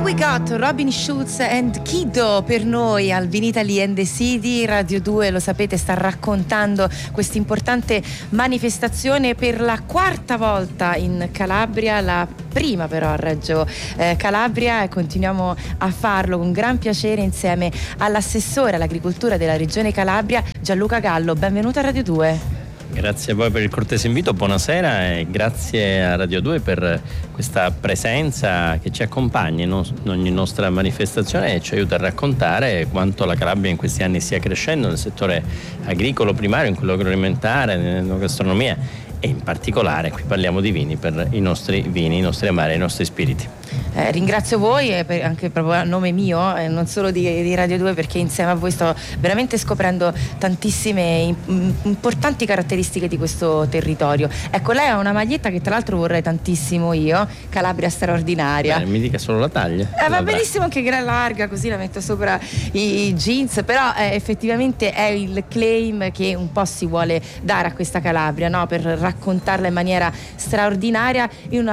We Got Robin Schulz and Kiddo per noi al Vinitaly and the City. Radio 2, lo sapete, sta raccontando questa importante manifestazione per la quarta volta in Calabria, la prima però a Reggio Calabria, e continuiamo a farlo con gran piacere insieme all'assessore all'agricoltura della Regione Calabria, Gianluca Gallo. Benvenuto a Radio 2. Grazie a voi per il cortese invito, buonasera, e grazie a Radio 2 per questa presenza che ci accompagna in ogni nostra manifestazione e ci aiuta a raccontare quanto la Calabria in questi anni stia crescendo nel settore agricolo primario, in quello agroalimentare, nella gastronomia, e in particolare qui parliamo di vini per i nostri vini, i nostri amari e i nostri spiriti. Ringrazio voi anche proprio a nome mio, non solo di Radio 2, perché insieme a voi sto veramente scoprendo tantissime importanti caratteristiche di questo territorio. Ecco, lei ha una maglietta che tra l'altro vorrei tantissimo io, Calabria straordinaria. Mi dica solo la taglia. Va benissimo anche gran larga, così la metto sopra i jeans, però effettivamente è il claim che un po' si vuole dare a questa Calabria, no? Per raccontarla in maniera straordinaria,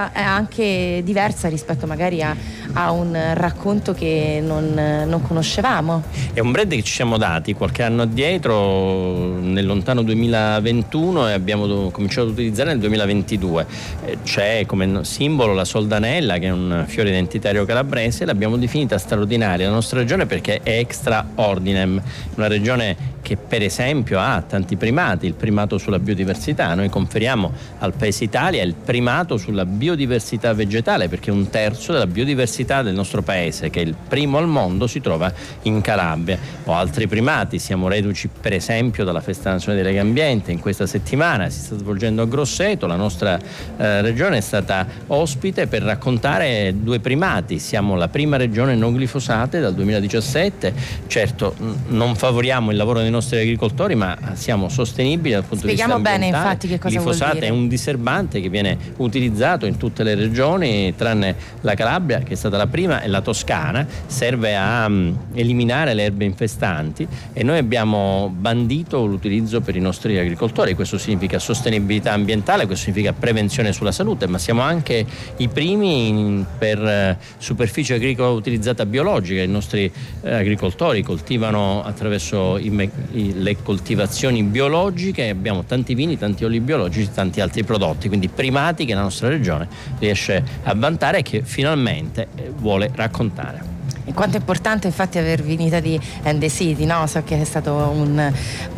anche diversa rispetto magari a un racconto che non conoscevamo. È un brand che ci siamo dati qualche anno addietro, nel lontano 2021, e abbiamo cominciato ad utilizzare nel 2022. C'è come simbolo la soldanella, che è un fiore identitario calabrese. L'abbiamo definita straordinaria la nostra regione perché è extra ordinem, una regione che per esempio ha tanti primati, il primato sulla biodiversità. Noi conferiamo al Paese Italia il primato sulla biodiversità vegetale, perché un terzo della biodiversità del nostro paese, che è il primo al mondo, si trova in Calabria. O altri primati, siamo reduci per esempio dalla Festa Nazionale del Legambiente. In questa settimana si sta svolgendo a Grosseto, la nostra regione è stata ospite per raccontare due primati. Siamo la prima regione no glifosate dal 2017. Certo, non favoriamo il lavoro dei nostri agricoltori, ma siamo sostenibili dal punto di vista ambientale. Spieghiamo bene infatti che cosa vuol dire. Il glifosato è un diserbante che viene utilizzato in tutte le regioni tranne la Calabria, che è stata la prima, e la Toscana. Serve a eliminare le erbe infestanti, e noi abbiamo bandito l'utilizzo per i nostri agricoltori. Questo significa sostenibilità ambientale, questo significa prevenzione sulla salute, ma siamo anche i primi per superficie agricola utilizzata biologica. I nostri agricoltori coltivano attraverso le coltivazioni biologiche, e abbiamo tanti vini, tanti oli biologici, tanti altri prodotti, quindi primati che la nostra regione riesce a vantare e che finalmente vuole raccontare. E quanto è importante infatti aver Vinitaly and the City, no? So che è stato un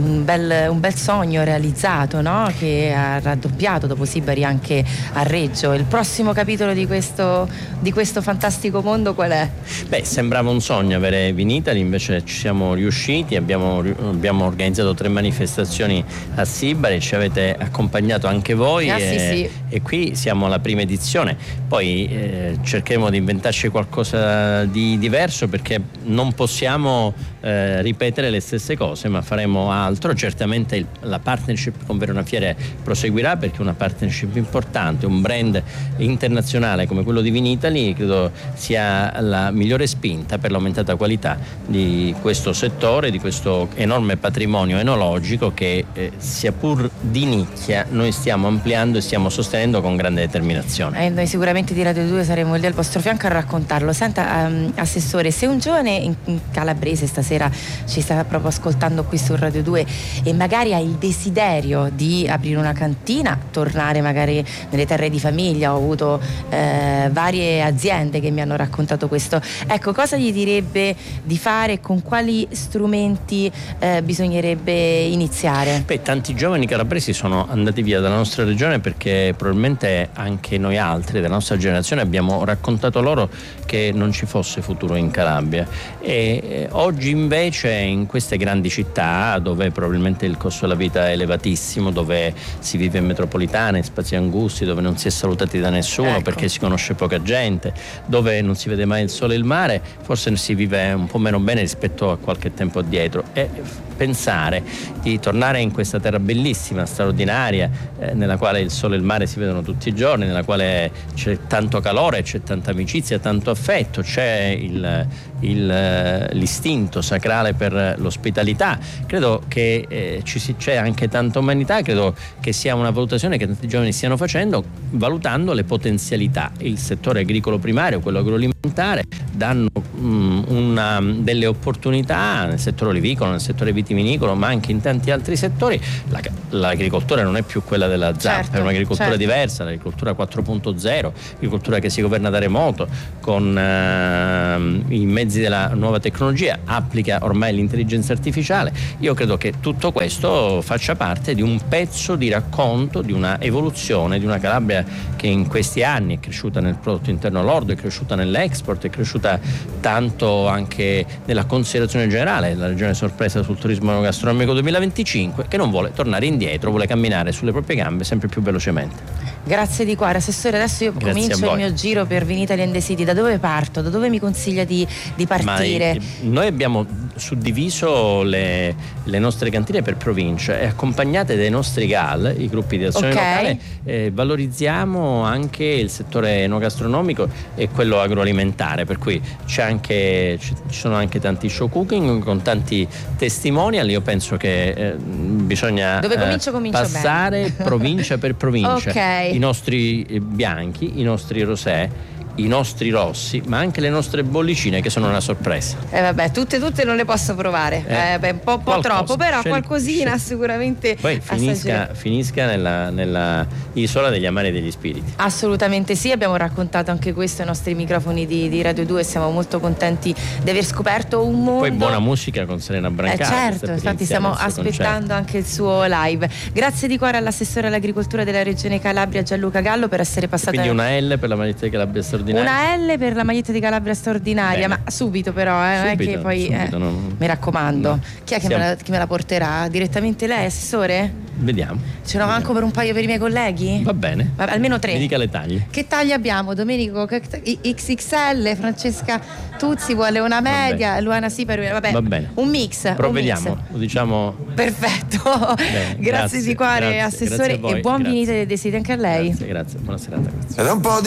bel sogno realizzato, no? Che ha raddoppiato dopo Sibari anche a Reggio. Il prossimo capitolo di questo fantastico mondo qual è? Sembrava un sogno avere Vinitaly, invece ci siamo riusciti. Abbiamo organizzato 3 manifestazioni a Sibari, ci avete accompagnato anche voi, sì. E qui siamo alla prima edizione. Poi cercheremo di inventarci qualcosa di diverso, perché non possiamo ripetere le stesse cose, ma faremo altro. Certamente la partnership con Verona Fiere proseguirà, perché è una partnership importante. Un brand internazionale come quello di Vinitaly credo sia la migliore spinta per l'aumentata qualità di questo settore, di questo enorme patrimonio enologico che sia pur di nicchia noi stiamo ampliando e stiamo sostenendo con grande determinazione. E noi sicuramente di Radio 2 saremo lì al vostro fianco a raccontarlo. Senta, assessore, se un giovane in calabrese stasera ci sta proprio ascoltando qui su Radio 2 e magari ha il desiderio di aprire una cantina, tornare magari nelle terre di famiglia, ho avuto varie aziende che mi hanno raccontato questo, ecco, cosa gli direbbe di fare, con quali strumenti bisognerebbe iniziare? Tanti giovani calabresi sono andati via dalla nostra regione perché probabilmente anche noi altri della nostra generazione abbiamo raccontato loro che non ci fosse futuro in Calabria, e oggi invece in queste grandi città dove probabilmente il costo della vita è elevatissimo, dove si vive in metropolitana, in spazi angusti, dove non si è salutati da nessuno, perché si conosce poca gente, dove non si vede mai il sole e il mare, forse si vive un po' meno bene rispetto a qualche tempo addietro, e pensare di tornare in questa terra bellissima, straordinaria, nella quale il sole e il mare si vedono tutti i giorni, nella quale c'è tanto calore, c'è tanta amicizia, tanto affetto, c'è il l'istinto sacrale per l'ospitalità. Credo che c'è anche tanta umanità, credo che sia una valutazione che tanti giovani stiano facendo, valutando le potenzialità. Il settore agricolo primario, quello agroalimentare, danno delle opportunità nel settore olivicolo, nel settore vitivinicolo, ma anche in tanti altri settori. L'agricoltura non è più quella della ZAP, è un'agricoltura diversa, l'agricoltura 4.0, agricoltura che si governa da remoto con i mezzi della nuova tecnologia, applica ormai l'intelligenza artificiale. Io credo che tutto questo faccia parte di un pezzo di racconto di una evoluzione di una Calabria che in questi anni è cresciuta nel prodotto interno lordo, è cresciuta nell'export, è cresciuta tanto anche nella considerazione generale, la regione sorpresa sul turismo gastronomico 2025, che non vuole tornare indietro, vuole camminare sulle proprie gambe sempre più velocemente. Grazie di cuore. Assessore, adesso io comincio il mio giro per Vinitaly and the City. Da dove parto? Da dove mi consiglia di partire? Noi abbiamo suddiviso le nostre cantine per provincia e accompagnate dai nostri GAL, i gruppi di azione locale, valorizziamo anche il settore enogastronomico e quello agroalimentare, per cui ci sono anche tanti show cooking con tanti testimonial. Io penso che bisogna passare bene. Provincia per provincia. Okay. I nostri bianchi, i nostri rosé, i nostri rossi, ma anche le nostre bollicine che sono una sorpresa. Vabbè, tutte non le posso provare, un po' troppo, però qualcosina sicuramente. Poi finisca nella isola degli amari e degli spiriti. Assolutamente sì, abbiamo raccontato anche questo ai nostri microfoni di Radio 2 e siamo molto contenti di aver scoperto un mondo. Poi buona musica con Serena Brancati. Certo, infatti stiamo aspettando anche il suo live. Grazie di cuore all'assessore all'agricoltura della Regione Calabria Gianluca Gallo per essere passato. Quindi una L per la maglietta di Calabria straordinaria. Una L per la maglietta di Calabria straordinaria. Bene. Ma subito però, non è che poi mi raccomando. No. Chi è che me la porterà? Direttamente lei, assessore? Vediamo. Ce n'ho manco per un paio per i miei colleghi? Va bene. Almeno 3. Mi dica le taglie. Che taglie abbiamo? Domenico XXL, Francesca Tuzzi vuole una media, Luana Sipari, va bene. Un mix. Provvediamo, lo diciamo. Perfetto. Bene, grazie di cuore, assessore, e buon Vinitaly and the City anche a lei. Grazie, buona serata. Grazie.